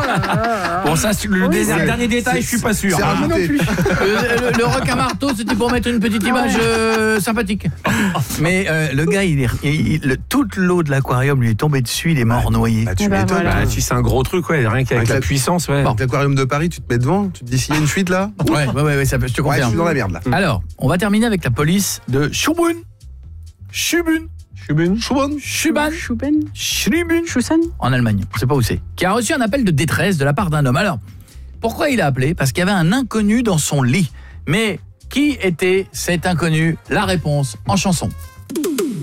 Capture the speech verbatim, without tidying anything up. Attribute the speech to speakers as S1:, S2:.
S1: Bon, ça, le oui, dernier détail, je suis pas sûr.
S2: Ah, non plus.
S3: le, le, le requin marteau, c'était pour mettre une petite image euh, sympathique. Mais euh, le gars, il est, il, le, toute l'eau de l'aquarium lui est tombée dessus, il est mort noyé.
S2: Bah, tu
S4: bah,
S2: m'étonnes.
S4: voilà.
S1: Bah, si c'est un gros truc, ouais, rien qu'avec la, la puissance, ouais.
S2: Bon. L'aquarium de Paris, tu te mets devant, tu te dis s'il y a une fuite là.
S3: Ouais, ouais, ouais, ouais, ça peut, je te confirme.
S2: Ouais, je suis dans la merde là.
S3: Alors, on va terminer avec la police de Schubun. Schubun.
S1: Schubun.
S3: Schubun. Schuban.
S4: Schuben.
S3: Schubun.
S4: Schussen.
S3: En Allemagne, je sais pas où c'est. Qui a reçu un appel de détresse de la part d'un homme. Alors, pourquoi il a appelé? Parce qu'il y avait un inconnu dans son lit. Mais qui était cet inconnu? La réponse en chanson.